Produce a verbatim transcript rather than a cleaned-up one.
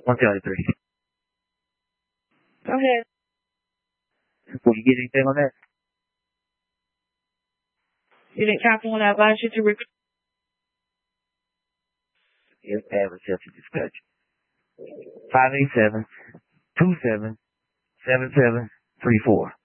one thirty-three. Go ahead. Will you get anything on that? You didn't copy when I advised you to record. Yes, average reception dispatch. five eight seven, two seven, seven seven three four.